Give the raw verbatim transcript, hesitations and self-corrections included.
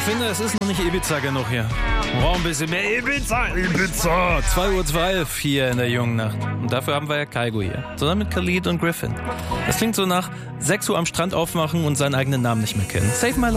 finde, es ist noch nicht Ibiza genug hier. Wir brauchen ein bisschen mehr Ibiza. Ibiza. zwei Uhr zwölf hier in der jungen Nacht. Und dafür haben wir ja Kygo hier. Zusammen mit Khalid und Griffin. Das klingt so nach sechs Uhr am Strand aufmachen und seinen eigenen Namen nicht mehr kennen. Save my life.